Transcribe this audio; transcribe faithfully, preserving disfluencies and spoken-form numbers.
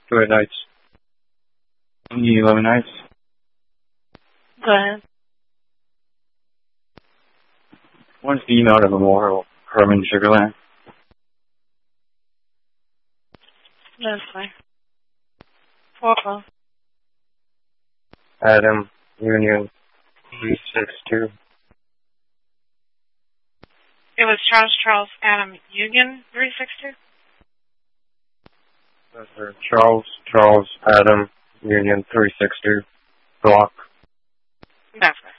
Go ahead, Nights. eleven Nights. Go ahead. When's the email to Memorial Herman Sugarland? That's fine. Four call. Adam, Union, three six two. It was Charles Charles Adam Union three six two? That's sir. Charles Charles Adam, Union, three six two. Block. That's right.